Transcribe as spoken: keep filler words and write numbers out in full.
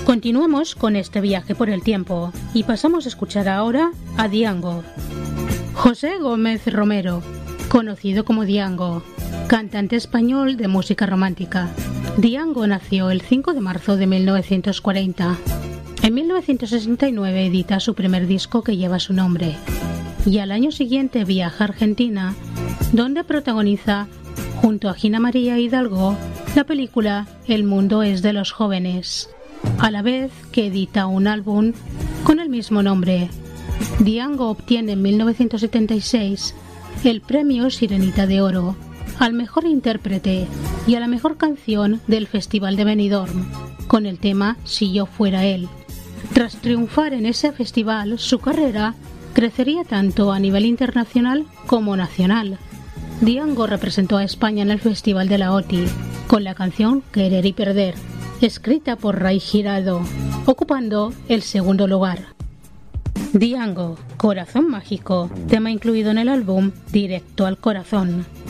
Continuamos con este viaje por el tiempo y pasamos a escuchar ahora a Diango. José Gómez Romero, conocido como Diango, cantante español de música romántica. Diango nació el cinco de marzo de mil novecientos cuarenta. En mil novecientos sesenta y nueve edita su primer disco que lleva su nombre y al año siguiente viaja a Argentina, donde protagoniza junto a Gina María Hidalgo la película El mundo es de los jóvenes, a la vez que edita un álbum con el mismo nombre. Diango obtiene en mil novecientos setenta y seis el premio Sirenita de Oro al mejor intérprete y a la mejor canción del Festival de Benidorm con el tema Si yo fuera él. Tras triunfar en ese festival, su carrera crecería tanto a nivel internacional como nacional. Diango representó a España en el Festival de la O T I con la canción Querer y Perder, escrita por Ray Giraldo, ocupando el segundo lugar. Diango, Corazón Mágico, tema incluido en el álbum Directo al Corazón.